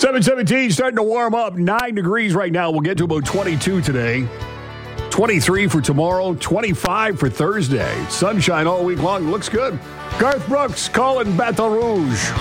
7:17, starting to warm up. 9 degrees right now. We'll get to about 22 today. 23 for tomorrow. 25 for Thursday. Sunshine all week long. Looks good. Garth Brooks calling Baton Rouge.